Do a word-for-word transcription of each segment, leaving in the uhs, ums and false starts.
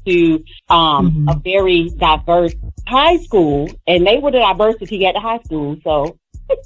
to um, Mm-hmm. a very diverse high school, and they were the diversity at the high school. So,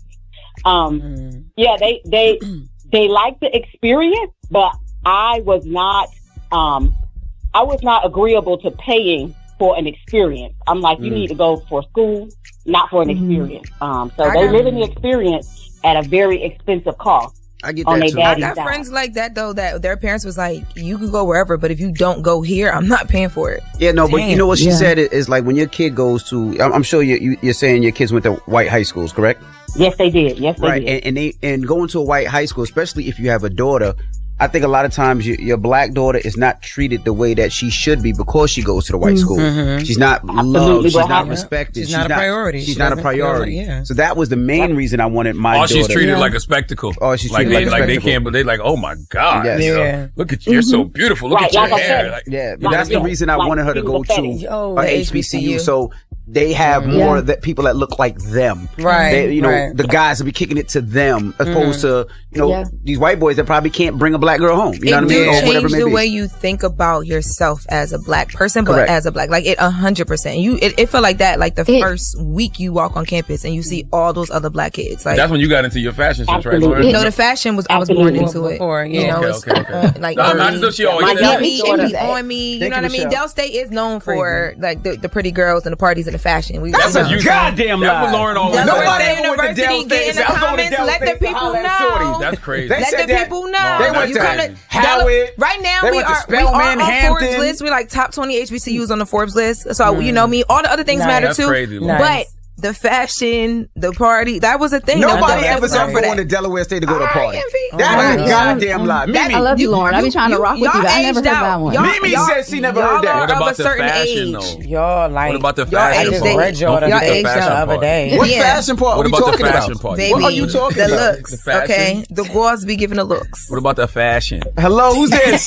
um, Mm. yeah, they they they liked the experience, but I was not um, I was not agreeable to paying for an experience. I'm like, you Mm. need to go for school, not for an Mhm. experience. Um, so I they got- live in the experience at a very expensive cost. I get On that they too. I daddy's got side. friends like that though, that their parents was like, you can go wherever, but if you don't go here, I'm not paying for it. Yeah, no, but you Damn. know what she Yeah. said is, is like when your kid goes to, I'm, I'm sure you, you, you're saying your kids went to white high schools, correct? Yes, they did. Yes, they Right, did. and, and they and going to a white high school, especially if you have a daughter, I think a lot of times your, your black daughter is not treated the way that she should be because she goes to the white school. Mhm. She's not Absolutely loved. She's what not happened. respected. She's not a priority. She's She not a doesn't feel priority. like- yeah. So that was the main reason I wanted my Oh, daughter. she's treated Yeah. like a spectacle. Oh, she's like treated they, like a like they spectacle. can't, but they like, oh my god, Yes. you know, Yeah. look at you, you're so beautiful. Look Right, at your like I hair. said. Like, Yeah, but Like, that's the yeah, reason I like wanted her to she go was to saying. Yo, a the H B C U. H B C U. So they have Yeah. more that people that look like them. Right, They, you know, right. the guys will be kicking it to them as opposed to, you know, Yeah. these white boys that probably can't bring a black girl home. You know It what I do mean? Or whatever change it may the be. way you think about yourself as a black person, but Correct. as a black, like it a hundred percent. You, it, it felt like that, like the It- first week you walk on campus and you see all those other black kids. Like, that's when you got into your fashion sense, right, Absolutely. Lauren? you know, the fashion was I was born Absolutely. into it. Before, You yeah. know, Okay, it's okay, okay. on- like No, on I me. just know she always My did daughter- that. Me, daughter- it be on me. You Thank know you, what I mean? Michelle. Del State is known for like the, the pretty girls and the parties and the fashion. We, That's you a know. you goddamn That's lie. what Lauren always Del said. Nobody State ever went to University, Del get State. in Said, the I'm going to comments, Del let the State to people holler at know. shorties. That's crazy. They Let said the that- people know. They went You to couldn't- Howard. Right now, They we went to are, we Spelman, are on Forbes Hampton. list. We're like top twenty H B C Us on the Forbes list. So, you know me, all the other things Nice. matter That's too. crazy, Lauren. But Nice. the fashion, the party, that was a thing. Nobody That- ever that said was for going to that. Delaware State to go to a All right, party. Envy. That Oh is my a God. goddamn lie. Mimi, I love you, Lauren. I be trying to rock with y'all you. I never aged heard that out. one. Y'all- Mimi y'all- said she never y'all heard that. are What of about a the certain fashion, age. though? Y'all like, What about the Y'all fashion aged part? out. read y'all Don't the forget aged the the fashion other part. day. What Yeah. fashion part What are we about the talking fashion about? part? Baby, What are you talking the about? looks, The fashion? okay? The girls be giving the looks. What about the fashion? Hello, who's this?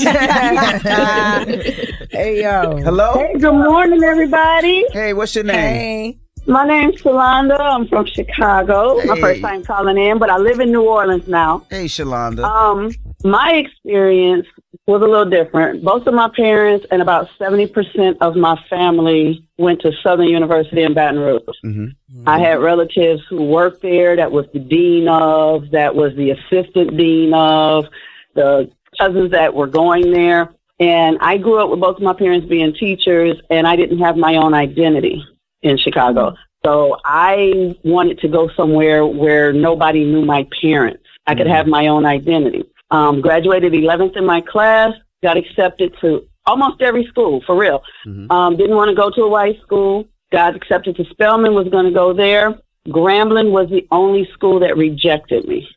Hey, yo. Hello? Hey, good morning, everybody. Hey, what's your name? Hey. My name's Shalonda. I'm from Chicago. My Hey. first time calling in, but I live in New Orleans now. Hey, Shalonda. Um, my experience was a little different. Both of my parents and about seventy percent of my family went to Southern University in Baton Rouge. Mhm. I had relatives who worked there, that was the dean of, that was the assistant dean of, the cousins that were going there. And I grew up with both of my parents being teachers, and I didn't have my own identity in Chicago. So I wanted to go somewhere where nobody knew my parents. I could have my own identity. Um, graduated eleventh in my class, got accepted to almost every school, for real. Mhm. Um, didn't want to go to a white school. Got accepted to Spelman, was going to go there. Grambling was the only school that rejected me.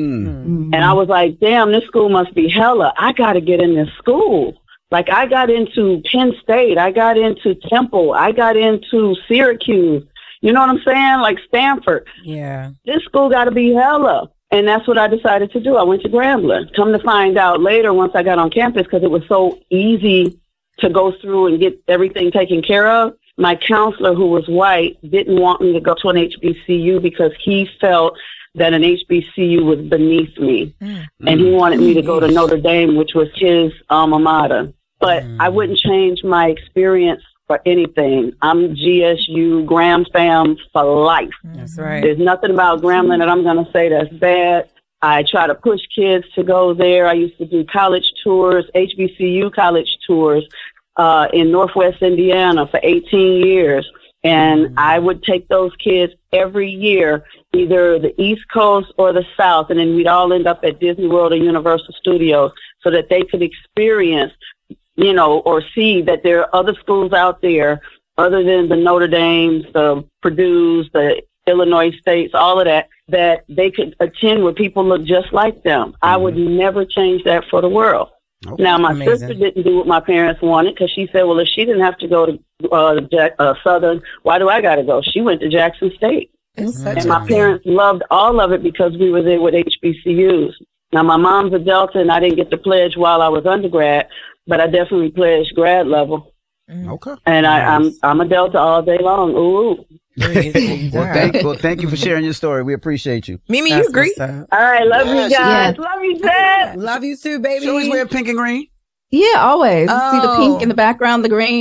Mm. And I was like, damn, this school must be hella. I got to get in this school. Like, I got into Penn State. I got into Temple. I got into Syracuse. You know what I'm saying? Like Stanford. Yeah. This school got to be hella. And that's what I decided to do. I went to Grambling. Come to find out later, once I got on campus, because it was so easy to go through and get everything taken care of, my counselor, who was white, didn't want me to go to an H B C U because he felt that an H B C U was beneath me. Mm. And he wanted me to go to Notre Dame, which was his alma mater. But I wouldn't change my experience for anything. I'm G S U, Graham fam for life. That's right. There's nothing about Grambling that I'm going to say that's bad. I try to push kids to go there. I used to do college tours, H B C U college tours uh, in Northwest Indiana for eighteen years. And I would take those kids every year, either the East Coast or the South, and then we'd all end up at Disney World or Universal Studios so that they could experience, you know, or see that there are other schools out there other than the Notre Dames, the Purdue's, the Illinois States, all of that, that they could attend where people look just like them. I would never change that for the world. Okay. Now, my Amazing. sister didn't do what my parents wanted because she said, well, if she didn't have to go to uh, Jack, uh, Southern, why do I got to go? She went to Jackson State. It's such And a my parents loved all of it because we were there with H B C Us. Now, my mom's a Delta, and I didn't get to pledge while I was undergrad, but I definitely pledged grad level. Okay. And I, I'm I'm a Delta all day long. Ooh. Well, thank, well, thank you for sharing your story. We appreciate you. Mimi, you That's agree? what's up. All right, love Yeah, you she- guys. Love you, Dad. Love you too, baby. She always wear pink and green. Yeah, always. See the Oh. pink in the background, the green.